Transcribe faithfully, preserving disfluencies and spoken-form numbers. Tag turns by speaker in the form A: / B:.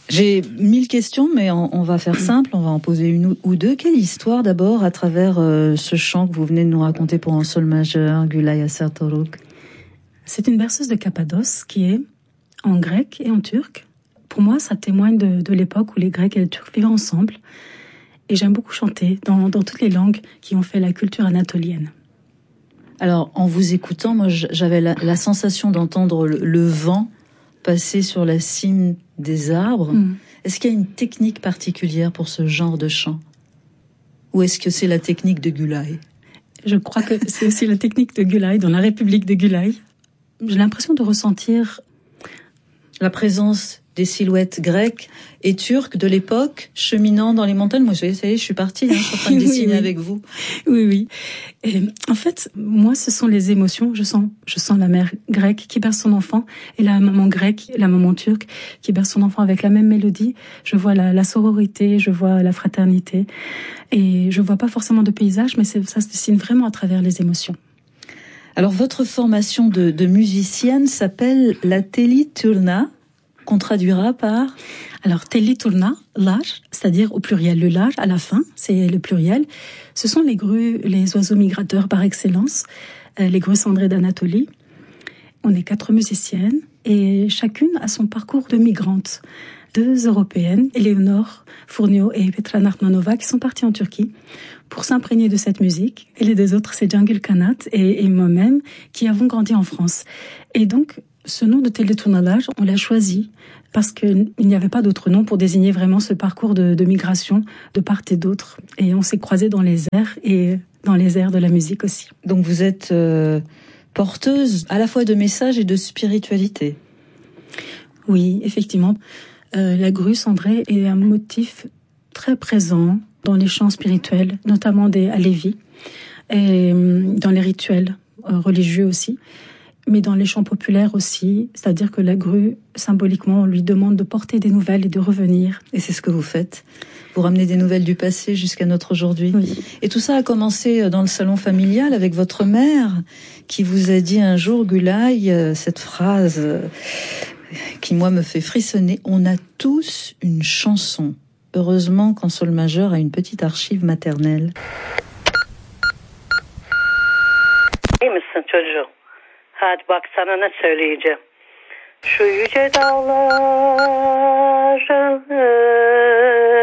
A: J'ai mille questions, mais on, on va faire simple, on va en poser une ou deux. Quelle histoire d'abord à travers euh, ce chant que vous venez de nous raconter pour un sol majeur, Gülay Asertoruk?
B: C'est une berceuse de Cappadoce qui est en grec et en turc. Pour moi, ça témoigne de, de l'époque où les Grecs et les Turcs vivaient ensemble. Et j'aime beaucoup chanter dans, dans toutes les langues qui ont fait la culture anatolienne.
A: Alors, en vous écoutant, moi, j'avais la, la sensation d'entendre le, le vent passer sur la cime des arbres. Mmh. Est-ce qu'il y a une technique particulière pour ce genre de chant? Ou est-ce que c'est la technique de Gülay?
B: Je crois que c'est aussi la technique de Gülay, dans la République de Gülay. J'ai l'impression de ressentir
A: la présence des silhouettes grecques et turques de l'époque cheminant dans les montagnes. Moi, ça y est, je suis partie, hein, je suis en train de dessiner oui, oui. avec vous.
B: Oui, oui. Et en fait, moi, ce sont les émotions. Je sens, je sens la mère grecque qui berce son enfant et la maman grecque, la maman turque qui berce son enfant avec la même mélodie. Je vois la, la sororité, je vois la fraternité. Et je vois pas forcément de paysage, mais c'est, ça se dessine vraiment à travers les émotions.
A: Alors, votre formation de, de musicienne s'appelle la Telli Turna, qu'on traduira par...
B: Alors, Telli Turna, l'âge, c'est-à-dire au pluriel, le lâche, à la fin, c'est le pluriel. Ce sont les grues, les oiseaux migrateurs par excellence, euh, les grues cendrées d'Anatolie. On est quatre musiciennes et chacune a son parcours de migrante. Deux européennes, Eleonore Fournio et Petra Nartmanova, qui sont parties en Turquie pour s'imprégner de cette musique. Et les deux autres, c'est Cengül Kanat et, et moi-même, qui avons grandi en France. Et donc, ce nom de Telli Turna, on l'a choisi parce qu'il n'y avait pas d'autre nom pour désigner vraiment ce parcours de, de migration de part et d'autre. Et on s'est croisés dans les airs et dans les airs de la musique aussi.
A: Donc vous êtes euh, porteuse à la fois de messages et de spiritualité.
B: Oui, effectivement. Euh, la grue cendrée est un motif très présent dans les chants spirituels, notamment des Halévis, et dans les rituels euh, religieux aussi, mais dans les chants populaires aussi, c'est-à-dire que la grue, symboliquement, on lui demande de porter des nouvelles et de revenir.
A: Et c'est ce que vous faites. Vous ramenez des nouvelles du passé jusqu'à notre aujourd'hui.
B: Oui.
A: Et tout ça a commencé dans le salon familial avec votre mère, qui vous a dit un jour, Gülay, cette phrase qui, moi, me fait frissonner. On a tous une chanson. Heureusement qu'en sol majeur a une petite archive maternelle.
C: İyi misin çocuğum? Hadi bak sana ne söyleyeceğim. Şu yüce dağların